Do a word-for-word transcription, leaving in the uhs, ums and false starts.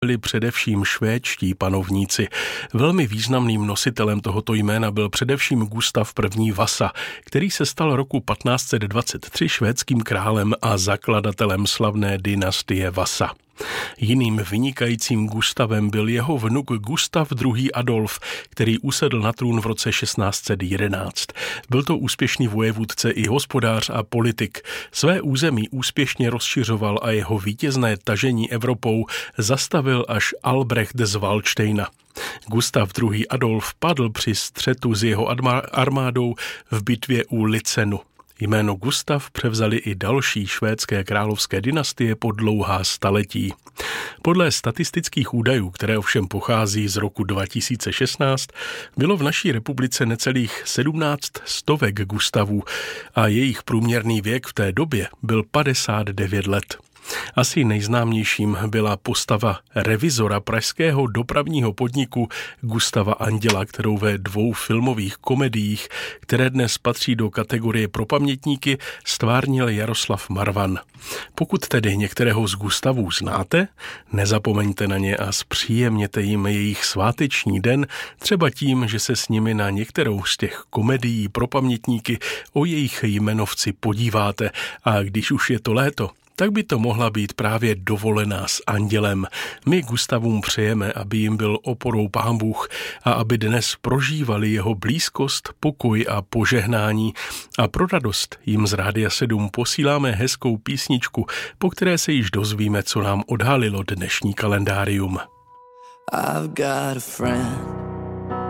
byli především švédští panovníci. Velmi významným nositelem tohoto jména byl především Gustav I. Vasa, který se stal roku patnáct set dvacet tři švédským králem a zakladatelem slavné dynastie Vasa. Jiným vynikajícím Gustavem byl jeho vnuk Gustav druhý. Adolf, který usedl na trůn v roce šestnáct set jedenáct. Byl to úspěšný vojevůdce i hospodář a politik. Své území úspěšně rozšiřoval a jeho vítězné tažení Evropou zastavil až Albrecht z Valdštejna. Gustav druhý. Adolf padl při střetu s jeho armádou v bitvě u Lützenu. Jméno Gustav převzali i další švédské královské dynastie po dlouhá staletí. Podle statistických údajů, které ovšem pochází z roku dva tisíce šestnáct, bylo v naší republice necelých sedmnáct stovek Gustavů a jejich průměrný věk v té době byl padesát devět let. Asi nejznámějším byla postava revizora pražského dopravního podniku Gustava Anděla, kterou ve dvou filmových komediích, které dnes patří do kategorie pro pamětníky, stvárnil Jaroslav Marvan. Pokud tedy některého z Gustavů znáte, nezapomeňte na ně a zpříjemněte jim jejich sváteční den, třeba tím, že se s nimi na některou z těch komedií pro pamětníky o jejich jmenovci podíváte a když už je to léto, tak by to mohla být právě dovolená s Andělem. My Gustavům přejeme, aby jim byl oporou Pán Bůh a aby dnes prožívali jeho blízkost, pokoj a požehnání. A pro radost jim z Rádia sedm posíláme hezkou písničku, po které se již dozvíme, co nám odhalilo dnešní kalendárium. I've got a friend